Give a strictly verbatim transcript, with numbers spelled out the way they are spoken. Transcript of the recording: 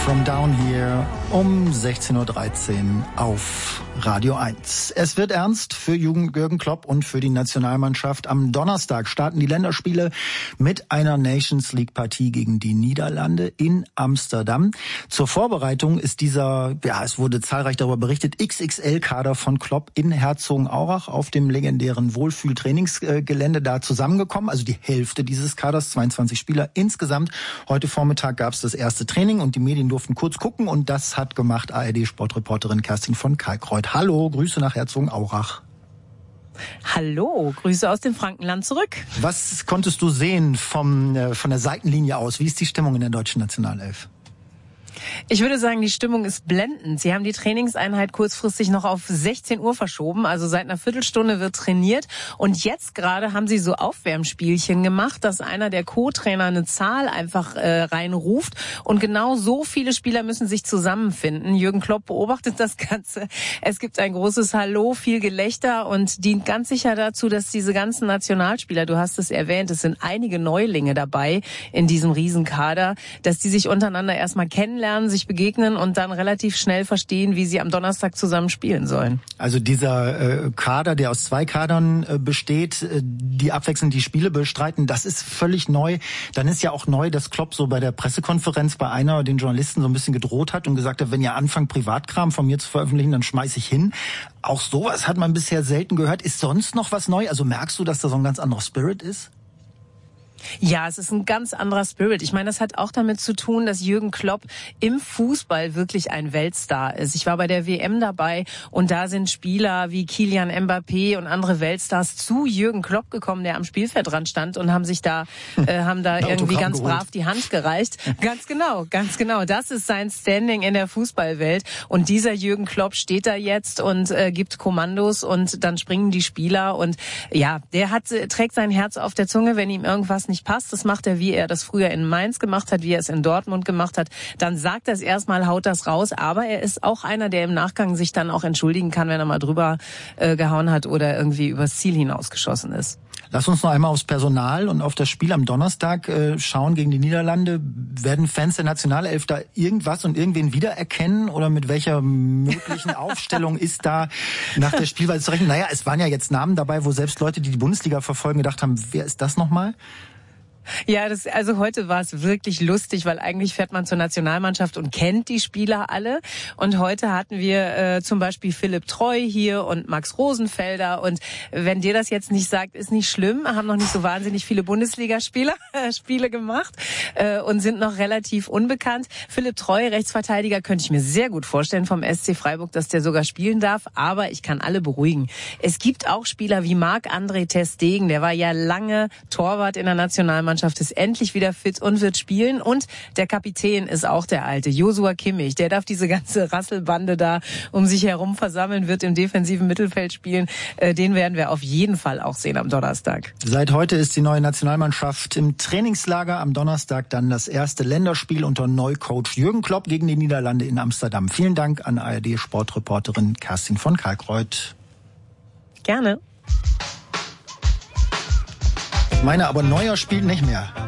From Down Here um sechzehn Uhr dreizehn auf Radio eins. Es wird ernst für Jürgen Klopp und für die Nationalmannschaft. Am Donnerstag starten die Länderspiele mit einer Nations League Partie gegen die Niederlande in Amsterdam. Zur Vorbereitung ist dieser, ja, es wurde zahlreich darüber berichtet, X X L-Kader von Klopp in Herzogenaurach auf dem legendären Wohlfühl-Trainingsgelände da zusammengekommen. Also die Hälfte dieses Kaders, zweiundzwanzig Spieler insgesamt. Heute Vormittag gab es das erste Training und die Medien durften kurz gucken und das hat gemacht A R D-Sportreporterin Kerstin von Kalkreuth. Hallo, Grüße nach Herzogenaurach. Hallo, Grüße aus dem Frankenland zurück. Was konntest du sehen vom, äh, von der Seitenlinie aus? Wie ist die Stimmung in der deutschen Nationalelf? Ich würde sagen, die Stimmung ist blendend. Sie haben die Trainingseinheit kurzfristig noch auf sechzehn Uhr verschoben. Also seit einer Viertelstunde wird trainiert. Und jetzt gerade haben sie so Aufwärmspielchen gemacht, dass einer der Co-Trainer eine Zahl einfach äh, reinruft. Und genau so viele Spieler müssen sich zusammenfinden. Jürgen Klopp beobachtet das Ganze. Es gibt ein großes Hallo, viel Gelächter und dient ganz sicher dazu, dass diese ganzen Nationalspieler, du hast es erwähnt, es sind einige Neulinge dabei in diesem Riesenkader, dass die sich untereinander erstmal kennenlernen, sich begegnen und dann relativ schnell verstehen, wie sie am Donnerstag zusammen spielen sollen. Also dieser äh, Kader, der aus zwei Kadern äh, besteht, äh, die abwechselnd die Spiele bestreiten, das ist völlig neu. Dann ist ja auch neu, dass Klopp so bei der Pressekonferenz bei einer den Journalisten so ein bisschen gedroht hat und gesagt hat, wenn ihr anfangt, Privatkram von mir zu veröffentlichen, dann schmeiß ich hin. Auch sowas hat man bisher selten gehört. Ist sonst noch was neu? Also merkst du, dass da so ein ganz anderer Spirit ist? Ja, es ist ein ganz anderer Spirit. Ich meine, das hat auch damit zu tun, dass Jürgen Klopp im Fußball wirklich ein Weltstar ist. Ich war bei der W M dabei und da sind Spieler wie Kylian Mbappé und andere Weltstars zu Jürgen Klopp gekommen, der am Spielfeldrand stand und haben sich da, äh, haben da irgendwie ganz geholt. brav die Hand gereicht. Ganz genau, ganz genau. Das ist sein Standing in der Fußballwelt. Und dieser Jürgen Klopp steht da jetzt und äh, gibt Kommandos und dann springen die Spieler und ja, der hat, trägt sein Herz auf der Zunge, wenn ihm irgendwas nicht passt, das macht er, wie er das früher in Mainz gemacht hat, wie er es in Dortmund gemacht hat, dann sagt er es erstmal, haut das raus, aber er ist auch einer, der im Nachgang sich dann auch entschuldigen kann, wenn er mal drüber äh, gehauen hat oder irgendwie übers Ziel hinausgeschossen ist. Lass uns noch einmal aufs Personal und auf das Spiel am Donnerstag äh, schauen gegen die Niederlande. Werden Fans der Nationalelf da irgendwas und irgendwen wiedererkennen oder mit welcher möglichen Aufstellung ist da nach der Spielweise zu rechnen? Naja, es waren ja jetzt Namen dabei, wo selbst Leute, die die Bundesliga verfolgen, gedacht haben, wer ist das nochmal? Ja, das, also heute war es wirklich lustig, weil eigentlich fährt man zur Nationalmannschaft und kennt die Spieler alle. Und heute hatten wir äh, zum Beispiel Philipp Treu hier und Max Rosenfelder. Und wenn dir das jetzt nicht sagt, ist nicht schlimm. Haben noch nicht so wahnsinnig viele Bundesligaspieler äh, Spiele gemacht äh, und sind noch relativ unbekannt. Philipp Treu, Rechtsverteidiger, könnte ich mir sehr gut vorstellen vom S C Freiburg, dass der sogar spielen darf. Aber ich kann alle beruhigen. Es gibt auch Spieler wie Marc-André ter Stegen. Der war ja lange Torwart in der Nationalmannschaft. Ist endlich wieder fit und wird spielen. Und der Kapitän ist auch der alte, Joshua Kimmich. Der darf diese ganze Rasselbande da um sich herum versammeln, wird im defensiven Mittelfeld spielen. Den werden wir auf jeden Fall auch sehen am Donnerstag. Seit heute ist die neue Nationalmannschaft im Trainingslager. Am Donnerstag dann das erste Länderspiel unter Neucoach Jürgen Klopp gegen die Niederlande in Amsterdam. Vielen Dank an A R D-Sportreporterin Kerstin von Kalkreuth. Gerne. Ich meine, aber Neuer spielt nicht mehr.